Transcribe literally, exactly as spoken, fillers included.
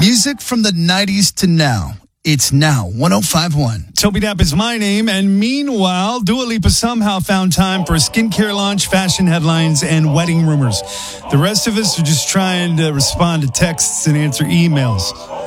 Music from the nineties to now. It's now one oh five point one. Toby Dapp is my name, and meanwhile, Dua Lipa somehow found time for a skincare launch, fashion headlines, and wedding rumors. The rest of us are just trying to respond to texts and answer emails.